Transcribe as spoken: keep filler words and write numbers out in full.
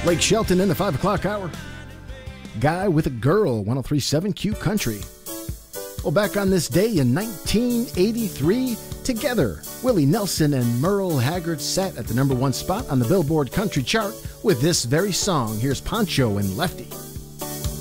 Blake Shelton in the five o'clock hour. Guy with a Girl, one oh three point seven Q Country. Well, back on this day in nineteen eighty-three, together, Willie Nelson and Merle Haggard sat at the number one spot on the Billboard Country chart with this very song. Here's Pancho and Lefty.